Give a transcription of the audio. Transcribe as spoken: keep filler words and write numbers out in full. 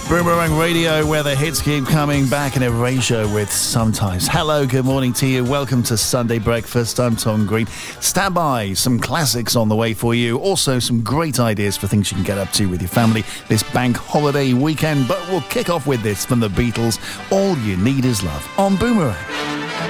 Boomerang Radio, where the hits keep coming back in a ratio with Sometimes. Hello, good morning to you. Welcome to Sunday Breakfast. I'm Tom Green. Stand by, some classics on the way for you. Also, some great ideas for things you can get up to with your family this bank holiday weekend. But we'll kick off with this from the Beatles. All You Need Is Love on Boomerang.